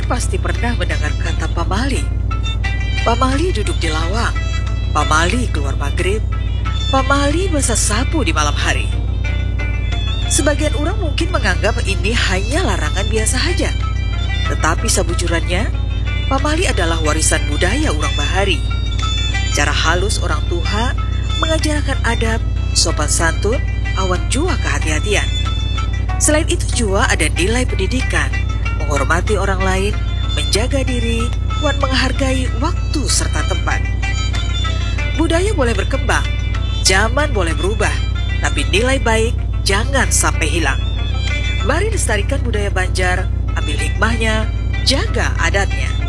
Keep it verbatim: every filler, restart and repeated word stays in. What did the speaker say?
pasti pernah mendengar kata pamali. Pamali duduk di lawang, pamali keluar maghrib, pamali basah sapu di malam hari. Sebagian orang mungkin menganggap ini hanya larangan biasa saja. Tetapi sebujurannya, pamali adalah warisan budaya orang Bahari. Cara halus orang tua mengajarkan adab, sopan santun, awan jua kehati-hatian. Selain itu juga ada nilai pendidikan, menghormati orang lain, menjaga diri, dan menghargai waktu serta tempat. Budaya boleh berkembang, zaman boleh berubah, tapi nilai baik jangan sampai hilang. Mari lestarikan budaya Banjar, ambil hikmahnya, jaga adatnya.